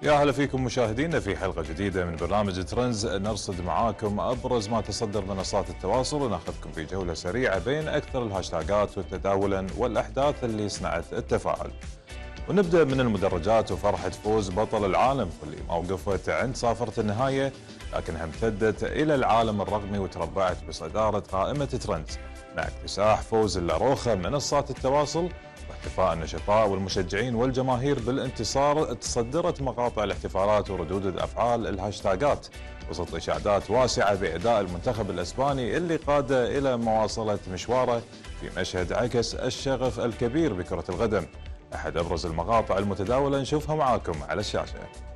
يا هلا فيكم مشاهدينا في حلقة جديدة من برنامج ترندز، نرصد معاكم أبرز ما تصدر منصات التواصل وناخذكم في جولة سريعة بين أكثر الهاشتاجات وتداولا والأحداث اللي صنعت التفاعل. ونبدأ من المدرجات وفرحة فوز بطل العالم واللي ما وقفت عند صافرة النهاية لكنها امتدت إلى العالم الرقمي وتربعت بصدارة قائمة ترندز مع اكتساح فوز اللاروخا منصات التواصل واحتفاء النشطاء والمشجعين والجماهير بالانتصار. تصدرت مقاطع الاحتفالات وردود الأفعال الهاشتاجات وسط إشادات واسعة بأداء المنتخب الإسباني اللي قاد إلى مواصلة مشواره في مشهد عكس الشغف الكبير بكرة القدم. أحد أبرز المقاطع المتداولة نشوفها معاكم على الشاشة.